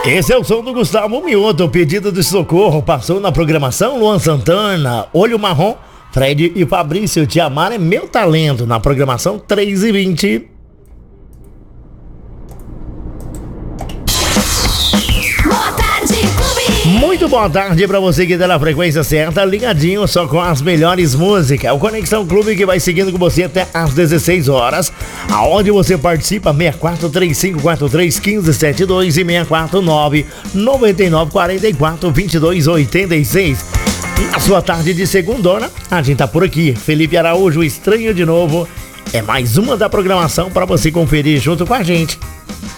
Esse é o som do Gustavo Mioto, pedido de socorro. Passou na programação Luan Santana, Olho Marrom, Fred e Fabrício, Te Amar é Meu Talento, na programação 3h20. Muito boa tarde pra você que tá na frequência certa, ligadinho só com as melhores músicas. O Conexão Clube que vai seguindo com você até às 16 horas, aonde você participa 6435431572 e 64999442286. Na sua tarde de segundona, a gente tá por aqui. Felipe Araújo, Estranho de Novo, é mais uma da programação pra você conferir junto com a gente.